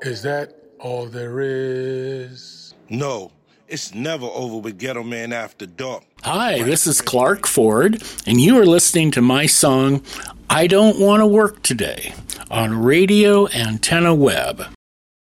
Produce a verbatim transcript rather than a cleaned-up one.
Is that all there is? No, it's never over with Ghetto Man After Dark. Hi, this is Clark Ford, and you are listening to my song, I Don't Want to Work Today, on Radio Antenna Web.